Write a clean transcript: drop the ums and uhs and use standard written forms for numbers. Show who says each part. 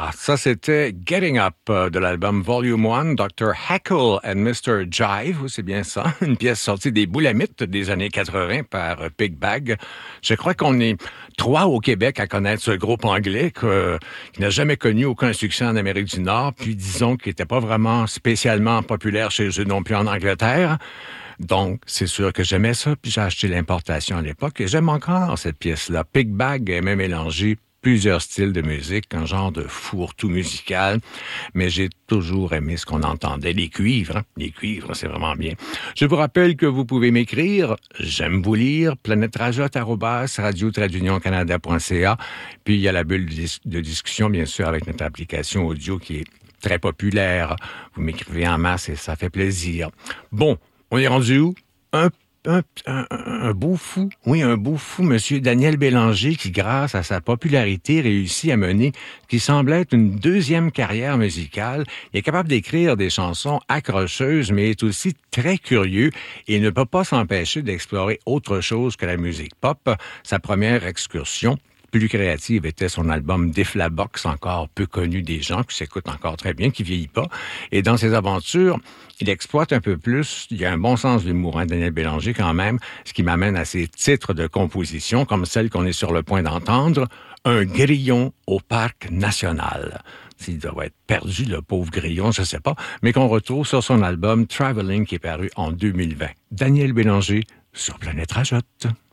Speaker 1: Ah, ça c'était Getting Up de l'album Volume 1, Dr. Hackle and Mr. Jive, c'est bien ça, une pièce sortie des Boulamites des années 80 par Big Bag. Je crois qu'on est 3 au Québec à connaître ce groupe anglais qui n'a jamais connu aucun succès en Amérique du Nord, puis disons qu'il n'était pas vraiment spécialement populaire chez eux non plus en Angleterre. Donc, c'est sûr que j'aimais ça, puis j'ai acheté l'importation à l'époque, et j'aime encore cette pièce-là. Big Bag aimait mélanger plusieurs styles de musique, un genre de fourre-tout musical, mais j'ai toujours aimé ce qu'on entendait, les cuivres. Les cuivres, c'est vraiment bien. Je vous rappelle que vous pouvez m'écrire, j'aime vous lire, planète-radio-canada.ca, puis il y a la bulle de discussion, bien sûr, avec notre application audio qui est très populaire. Vous m'écrivez en masse et ça fait plaisir. Bon, on est rendu où? Un beau fou, oui, un beau fou, Monsieur Daniel Bélanger, qui, grâce à sa popularité, réussit à mener ce qui semble être une deuxième carrière musicale. Il est capable d'écrire des chansons accrocheuses, mais est aussi très curieux et ne peut pas s'empêcher d'explorer autre chose que la musique pop. Sa première excursion plus créative était son album Deflabox, encore peu connu des gens, qui s'écoute encore très bien, qui vieillit pas. Et dans ses aventures, il exploite un peu plus, il y a un bon sens de l'humour, Daniel Bélanger quand même, ce qui m'amène à ses titres de composition, comme celle qu'on est sur le point d'entendre, Un grillon au parc national. S'il doit être perdu, le pauvre grillon, je sais pas, mais qu'on retrouve sur son album Traveling qui est paru en 2020. Daniel Bélanger sur Planète Rajotte.